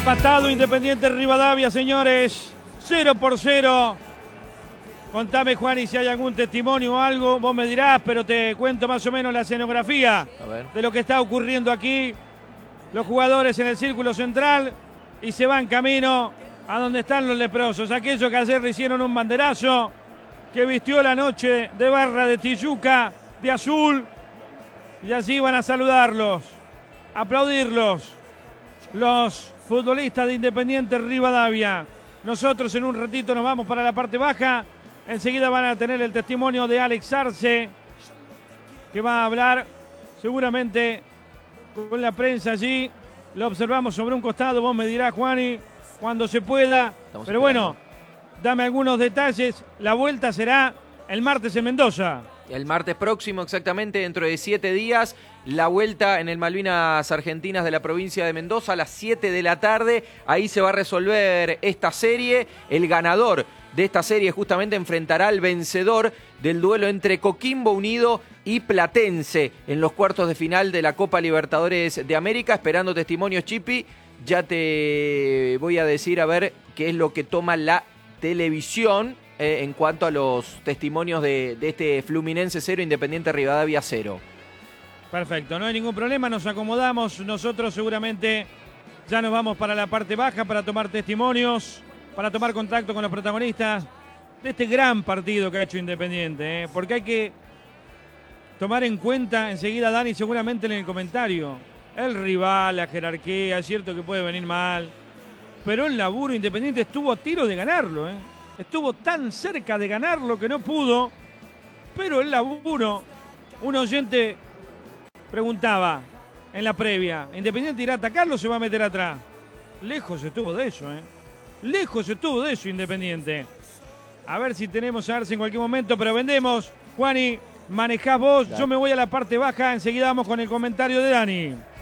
Empatado Independiente Rivadavia, señores. 0-0. Contame, Juan, y si hay algún testimonio o algo, vos me dirás, pero te cuento más o menos la escenografía de lo que está ocurriendo aquí. Los jugadores en el círculo central y se van camino a donde están los leprosos. Aquellos que ayer le hicieron un banderazo, que vistió la noche de barra de Tijuca de azul. Y allí van a saludarlos, aplaudirlos, los futbolistas de Independiente Rivadavia. Nosotros en un ratito nos vamos para la parte baja. Enseguida van a tener el testimonio de Alex Arce, que va a hablar seguramente con la prensa allí. Lo observamos sobre un costado, vos me dirás, Juani, cuando se pueda. Pero bueno, dame algunos detalles. La vuelta será el martes en Mendoza. El martes próximo, exactamente, dentro de 7 días, la vuelta en el Malvinas Argentinas de la provincia de Mendoza a las 7 de la tarde. Ahí se va a resolver esta serie. El ganador de esta serie justamente enfrentará al vencedor del duelo entre Coquimbo Unido y Platense en los cuartos de final de la Copa Libertadores de América. Esperando testimonios, Chipi. Ya te voy a decir a ver qué es lo que toma la televisión en cuanto a los testimonios de este Fluminense 0, Independiente Rivadavia 0. Perfecto, no hay ningún problema, nos acomodamos. Nosotros seguramente ya nos vamos para la parte baja para tomar testimonios, para tomar contacto con los protagonistas de este gran partido que ha hecho Independiente, porque hay que tomar en cuenta enseguida, Dani, seguramente en el comentario, el rival, la jerarquía. Es cierto que puede venir mal, pero el laburo Independiente estuvo a tiro de ganarlo, estuvo tan cerca de ganarlo que no pudo, pero el laburo. Un oyente preguntaba en la previa, ¿Independiente irá a atacarlo o se va a meter atrás? Lejos estuvo de eso, lejos estuvo de eso Independiente. A ver si tenemos a Arce en cualquier momento, pero vendemos. Juani, manejás vos, yo me voy a la parte baja, enseguida vamos con el comentario de Dani.